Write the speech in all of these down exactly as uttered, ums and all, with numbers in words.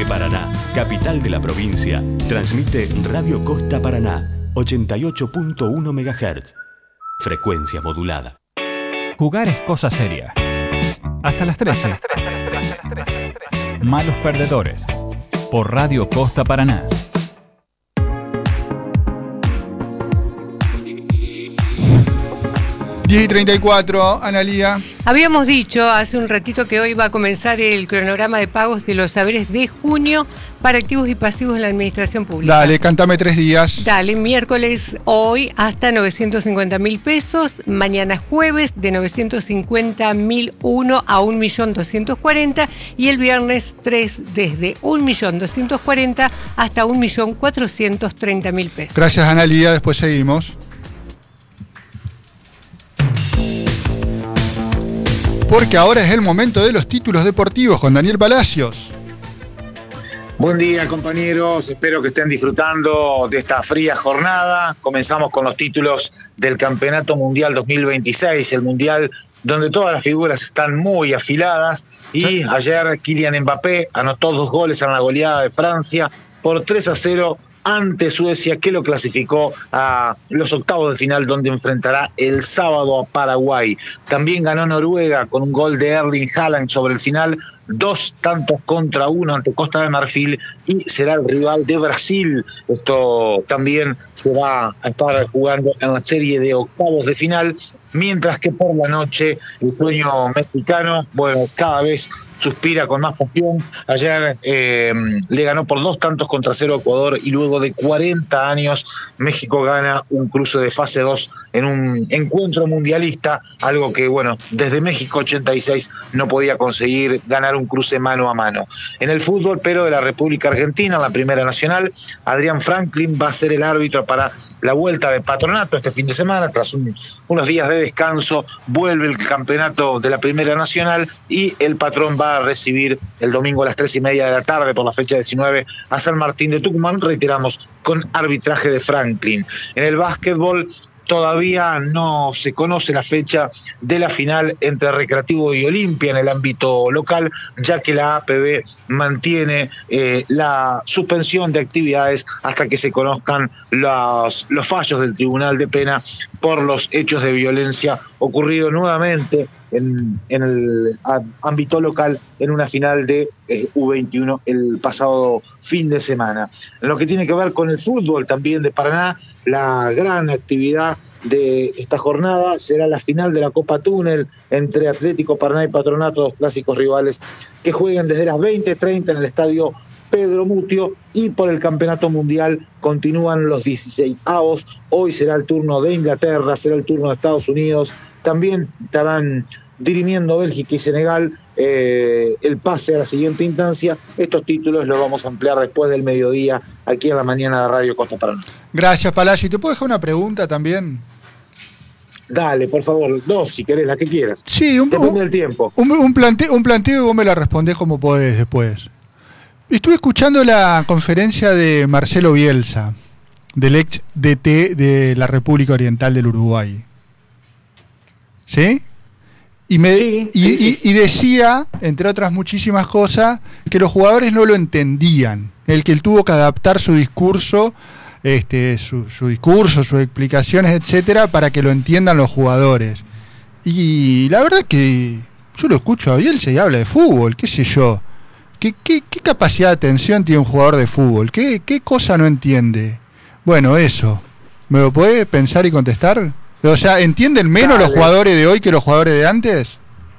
Desde Paraná, capital de la provincia, transmite Radio Costa Paraná, ochenta y ocho punto uno megahertz. Frecuencia modulada. Jugar es cosa seria. Hasta las trece. Malos perdedores. Por Radio Costa Paraná. diez y treinta y cuatro, Analía. Habíamos dicho hace un ratito que hoy va a comenzar el cronograma de pagos de los saberes de junio para activos y pasivos en la administración pública. Dale, cántame tres días. Dale, miércoles hoy hasta novecientos cincuenta mil pesos, mañana jueves de novecientos cincuenta mil uno a un millón doscientos cuarenta y el viernes tres desde un millón doscientos cuarenta hasta un millón cuatrocientos treinta mil pesos. Gracias, Analía, después seguimos. Porque ahora es el momento de los títulos deportivos con Daniel Palacios. Buen día, compañeros, espero que estén disfrutando de esta fría jornada. Comenzamos con los títulos del Campeonato Mundial dos mil veintiséis, el Mundial donde todas las figuras están muy afiladas y ayer Kylian Mbappé anotó dos goles en la goleada de Francia por tres a cero ante Suecia, que lo clasificó a los octavos de final, donde enfrentará el sábado a Paraguay. También ganó Noruega con un gol de Erling Haaland sobre el final, dos tantos contra uno ante Costa de Marfil, y será el rival de Brasil. Esto también se va a estar jugando en la serie de octavos de final, mientras que por la noche el sueño mexicano, bueno, cada vez suspira con más pasión. Ayer eh, le ganó por dos tantos contra cero a Ecuador y luego de cuarenta años México gana un cruce de fase dos en un encuentro mundialista, algo que, bueno, desde México ochenta y seis no podía conseguir ganar un cruce mano a mano. En el fútbol, pero de la República Argentina, en la Primera Nacional, Adrián Franklin va a ser el árbitro para la vuelta de Patronato este fin de semana. Tras un, unos días de descanso, vuelve el campeonato de la Primera Nacional y el patrón va a recibir el domingo a las tres y media de la tarde por la fecha diecinueve a San Martín de Tucumán. Reiteramos, con arbitraje de Franklin. En el básquetbol todavía no se conoce la fecha de la final entre Recreativo y Olimpia en el ámbito local, ya que la A P B mantiene eh, la suspensión de actividades hasta que se conozcan los, los fallos del Tribunal de Pena por los hechos de violencia ocurridos nuevamente en, en el ámbito local en una final de eh, U veintiuno el pasado fin de semana. En lo que tiene que ver con el fútbol también de Paraná, la gran actividad de esta jornada será la final de la Copa Túnel entre Atlético Paraná y Patronato, dos clásicos rivales que juegan desde las veinte treinta en el estadio Pedro Mutio, y por el Campeonato Mundial continúan los dieciseisavos. Hoy será el turno de Inglaterra, será el turno de Estados Unidos, también estarán dirimiendo Bélgica y Senegal eh, el pase a la siguiente instancia. Estos títulos los vamos a ampliar después del mediodía aquí en la mañana de Radio Costa Paraná. Gracias, Palacio. ¿Te puedo dejar una pregunta también? Dale, por favor, dos, si querés, la que quieras. Sí, un, Depende un, del tiempo. Un, un, planteo, un planteo y vos me la respondés como podés después. Estuve escuchando la conferencia de Marcelo Bielsa, del ex D T de la República Oriental del Uruguay. ¿Sí? Y, me, sí, y, sí. Y, y decía, entre otras muchísimas cosas, que los jugadores no lo entendían. El que él tuvo que adaptar su discurso, este, su, su discurso, sus explicaciones, etcétera, para que lo entiendan los jugadores. Y la verdad es que yo lo escucho a Bielsa y habla de fútbol, qué sé yo. ¿Qué, qué, qué capacidad de atención tiene un jugador de fútbol? ¿Qué, qué cosa no entiende? Bueno, eso. ¿Me lo puede pensar y contestar? O sea, ¿entienden menos Dale. los jugadores de hoy que los jugadores de antes?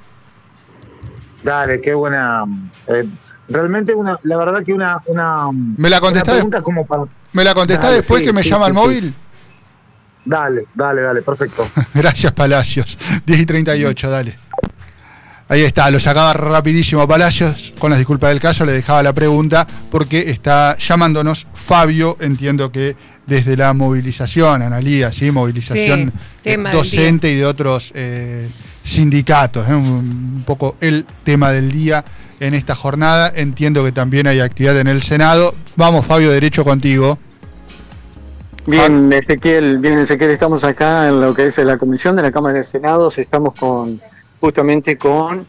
Dale, qué buena. Eh, realmente, una, la verdad que una. una ¿Me la contestás, pregunta como para... ¿Me la contestás dale, después sí, que me sí, llama sí, al móvil? Sí. Dale, dale, dale, perfecto. Gracias, Palacios. diez y treinta y ocho, dale. Ahí está, lo sacaba rapidísimo a Palacios, con las disculpas del caso, le dejaba la pregunta, porque está llamándonos Fabio, entiendo que desde la movilización, Analía, ¿sí? Movilización sí, docente y de otros eh, sindicatos, ¿eh? un, un poco el tema del día en esta jornada. Entiendo que también hay actividad en el Senado. Vamos, Fabio, derecho contigo. Bien, Ezequiel, bien, Ezequiel, estamos acá en lo que es la comisión de la Cámara de Senados, estamos con... justamente con